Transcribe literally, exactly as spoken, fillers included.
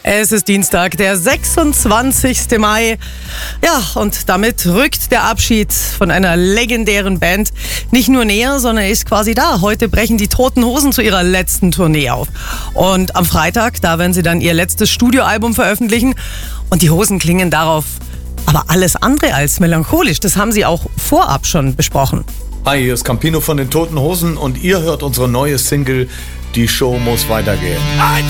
Es ist Dienstag, der sechsundzwanzigste Mai. Ja, und damit rückt der Abschied von einer legendären Band nicht nur näher, sondern ist quasi da. Heute brechen die Toten Hosen zu ihrer letzten Tournee auf. Und am Freitag, da werden sie dann ihr letztes Studioalbum veröffentlichen. Und die Hosen klingen darauf aber alles andere als melancholisch. Das haben sie auch vorab schon besprochen. Hi, hier ist Campino von den Toten Hosen und ihr hört unsere neue Single Die Show muss weitergehen. Eins,